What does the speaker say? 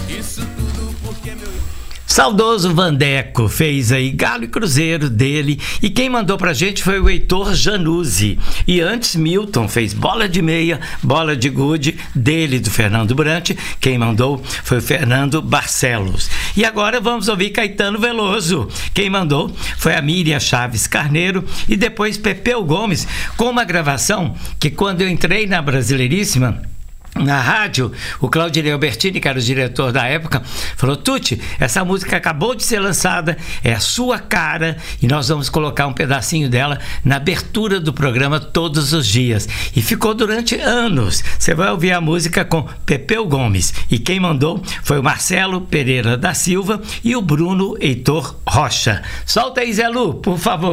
Isso tudo porque meu... Saudoso Vandeco fez aí Galo e Cruzeiro dele, e quem mandou pra gente foi o Heitor Januzzi. E antes Milton fez Bola de Meia, Bola de Gude dele, do Fernando Brant. Quem mandou foi o Fernando Barcelos. E agora vamos ouvir Caetano Veloso. Quem mandou foi a Miriam Chaves Carneiro e depois Pepeu Gomes, com uma gravação que quando eu entrei na Brasileiríssima, na rádio, o Claudinei Albertini, que era o diretor da época, falou: Tuti, essa música acabou de ser lançada, é a sua cara, e nós vamos colocar um pedacinho dela na abertura do programa todos os dias. E ficou durante anos. Você vai ouvir a música com Pepeu Gomes, e quem mandou foi o Marcelo Pereira da Silva e o Bruno Heitor Rocha. Solta aí, Zé Lu, por favor.